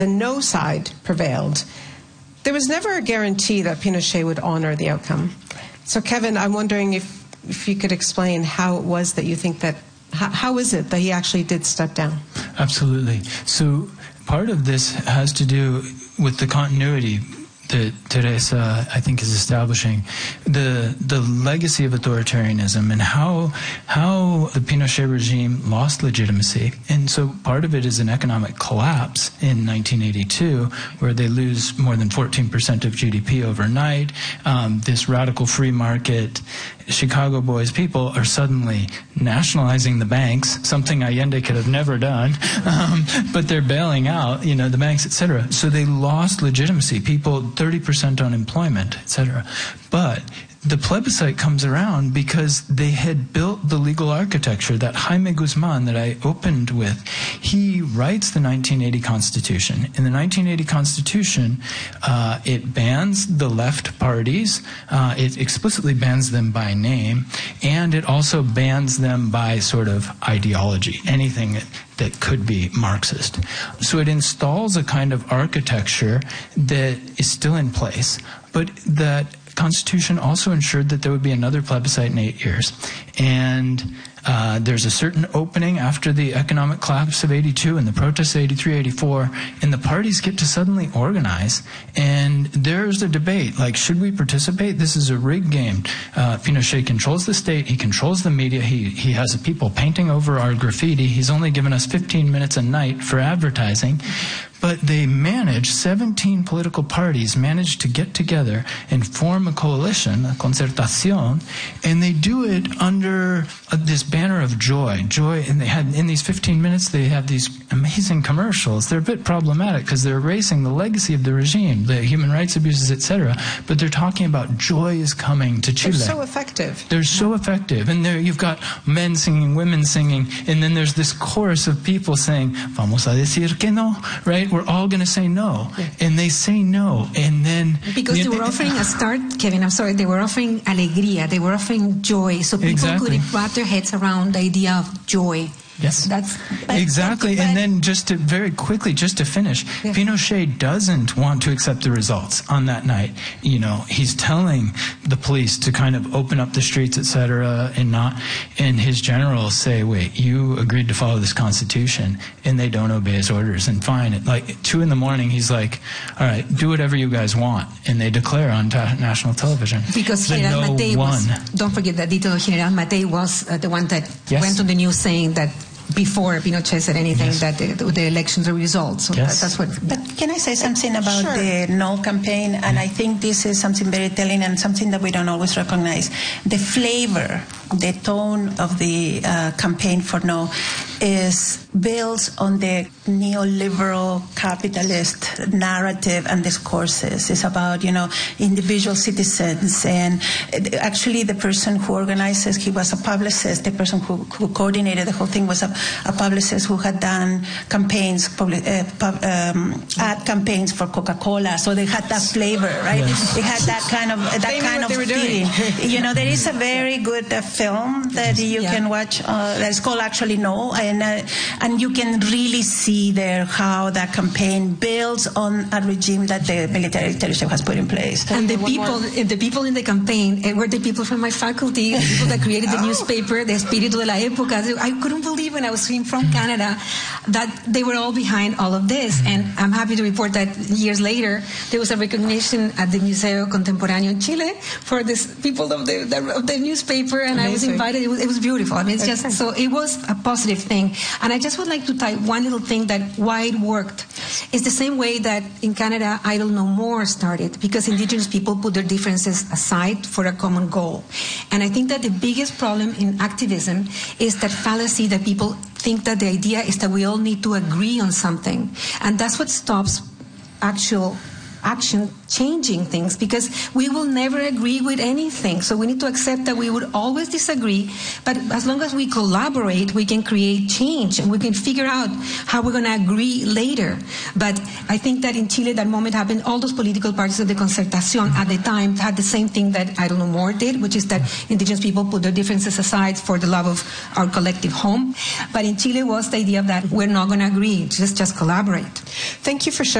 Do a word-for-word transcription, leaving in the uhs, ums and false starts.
the no side prevailed, there was never a guarantee that Pinochet would honor the outcome. So, Kevin, I'm wondering if, if you could explain how it was that you think that, how, how is it that he actually did step down? Absolutely. So part of this has to do with the continuity that Teresa, I think, is establishing, the the legacy of authoritarianism and how how the Pinochet regime lost legitimacy. And so part of it is an economic collapse in nineteen eighty-two, where they lose more than fourteen percent of G D P overnight. Um, this radical free market, Chicago boys people are suddenly nationalizing the banks, something Allende could have never done, um, but they're bailing out, you know, the banks, et cetera. So they lost legitimacy. People, thirty percent unemployment, et cetera. But the plebiscite comes around because they had built the legal architecture that Jaime Guzman that I opened with. He writes the nineteen eighty Constitution. In the nineteen eighty Constitution, uh, it bans the left parties. Uh, it explicitly bans them by name, and it also bans them by sort of ideology, anything that, that could be Marxist. So it installs a kind of architecture that is still in place, but that Constitution also ensured that there would be another plebiscite in eight years. And uh, there's a certain opening after the economic collapse of eighty-two and the protests of eighty-three, eighty-four, and the parties get to suddenly organize. And there's a debate, like, should we participate? This is a rigged game. Uh, Pinochet controls the state. He controls the media. He, he has people painting over our graffiti. He's only given us fifteen minutes a night for advertising. But they managed, seventeen political parties managed to get together and form a coalition, a concertación, and they do it under uh, this banner of joy. Joy, and they had, in these fifteen minutes, they have these amazing commercials. They're a bit problematic because they're erasing the legacy of the regime, the human rights abuses, et cetera. But they're talking about joy is coming to Chile. They're so effective. They're so effective. And there you've got men singing, women singing, and then there's this chorus of people saying, vamos a decir que no, right? We're all going to say no. Yeah. And they say no. And then... Because they were offering a start, Kevin, I'm sorry, they were offering alegría, they were offering joy, so people exactly. could wrap their heads around the idea of joy. Yes, that's but, exactly. But, and then just to very quickly, just to finish, yeah. Pinochet doesn't want to accept the results on that night. You know, he's telling the police to kind of open up the streets, et cetera, and not. And his generals say, "Wait, you agreed to follow this constitution," and they don't obey his orders. And fine, at like two in the morning, he's like, "All right, do whatever you guys want," and they declare on ta- national television. Because the General no Matei won. was. Don't forget that Dito General Matei was uh, the one that yes. went on the news saying that. Before Pinochet said anything, yes. that the, the elections are results. So yes. that, that's what. But can I say something about sure. the no campaign? And I think this is something very telling and something that we don't always recognize. The flavor, the tone of the uh, campaign for no is built on the neoliberal capitalist narrative and discourses. It's about, you know, individual citizens. And actually the person who organizes, he was a publicist. The person who, who coordinated the whole thing was a, a publicist who had done campaigns, public, uh, pub, um, ad campaigns for Coca-Cola. So they had that flavor, right? Yes. They had that kind of that they kind of feeling. You know, there is a very good uh, film that you yeah. can watch uh, that's called actually No, and uh, and you can really see there how that campaign builds on a regime that the military dictatorship has put in place. And the people, the people in the campaign were the people from my faculty, the people that created the oh. newspaper, the Espíritu de la Época. I couldn't believe when I was seeing from Canada that they were all behind all of this. And I'm happy to report that years later, there was a recognition at the Museo Contemporáneo in Chile for this people of the, the, of the newspaper, and Amazing. I was invited. It was, it was beautiful. I mean, it's just, so it was a positive thing. And I just would like to type one little thing that why it worked. It's the same way that in Canada, Idle No More started, because Indigenous people put their differences aside for a common goal. And I think that the biggest problem in activism is that fallacy that people think that the idea is that we all need to agree on something. And that's what stops actual action changing things, because we will never agree with anything. So we need to accept that we would always disagree, but as long as we collaborate, we can create change and we can figure out how we're going to agree later. But I think that in Chile, that moment happened. All those political parties of the Concertación at the time had the same thing that I don't know more did, which is that indigenous people put their differences aside for the love of our collective home. But in Chile was the idea that we're not going to agree, just just collaborate. Thank you for sharing.